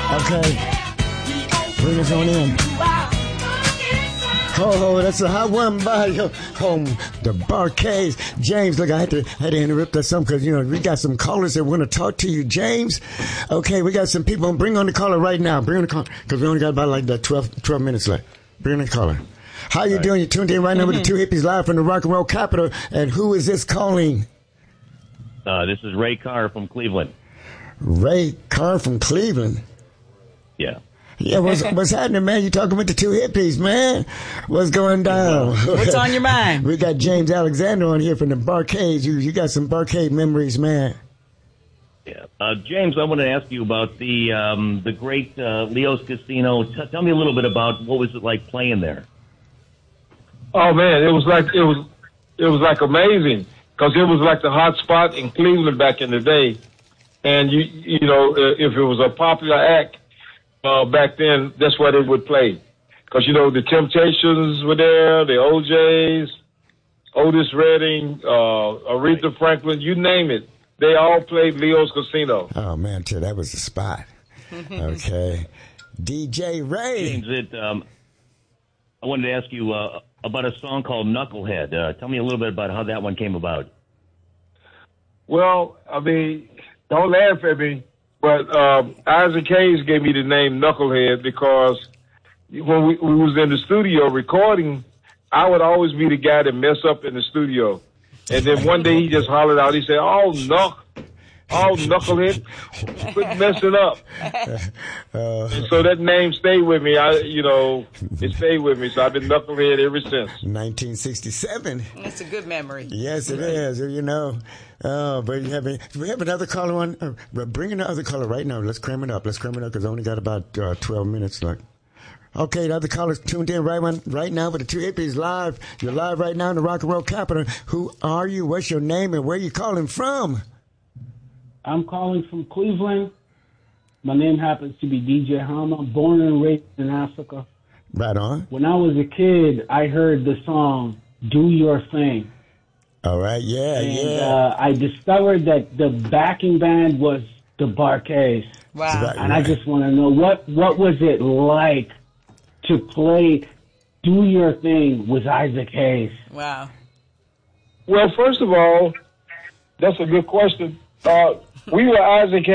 Okay. Bring us on in. Oh, that's a hot one by home, the Bar-Kays. James, look, I had to interrupt or something because, we got some callers that want to talk to you, James. Okay, we got some people. Bring on the caller right now. Bring on the caller because we only got about like 12 minutes left. Bring on the caller. How you doing? You're tuned in right now with the Two Hippies live from the rock and roll capital. And who is this calling? This is Ray Carr from Cleveland. Ray Carr from Cleveland? Yeah. Yeah, what's happening, man? You talking with the Two Hippies, man? What's going down? What's on your mind? We got James Alexander on here from the Bar-Kays. You got some Bar-Kay memories, man. Yeah, James, I want to ask you about the great Leo's Casino. Tell me a little bit about what was it like playing there. Oh man, it was like amazing because it was like the hot spot in Cleveland back in the day, and you know if it was a popular act. Back then, that's where they would play. Because, the Temptations were there, the OJs, Otis Redding, Aretha Franklin, you name it. They all played Leo's Casino. Oh, man, that was the spot. Okay. DJ Ray. James, I wanted to ask you about a song called Knucklehead. Tell me a little bit about how that one came about. Well, I mean, don't laugh at me. But Isaac Hayes gave me the name Knucklehead because when we was in the studio recording, I would always be the guy that mess up in the studio. And then one day he just hollered out, he said, oh, Knucklehead, quit messing up. And so that name stayed with me. It stayed with me. So I've been Knucklehead ever since. 1967. That's a good memory. Yes, it is. Oh, but we have another caller on. Bring in the other caller right now. Let's cram it up because I only got about 12 minutes left. Okay, the other caller's tuned in right now with the Two Hippies live. You're live right now in the rock and roll capital. Who are you? What's your name? And where are you calling from? I'm calling from Cleveland. My name happens to be DJ Hama, born and raised in Africa. Right on. When I was a kid, I heard the song Do Your Thing. All right, yeah. I discovered that the backing band was the Bar-Kays. Wow. And I just want to know, what was it like to play Do Your Thing with Isaac Hayes? Wow. Well, first of all, that's a good question. We were Isaac Hayes.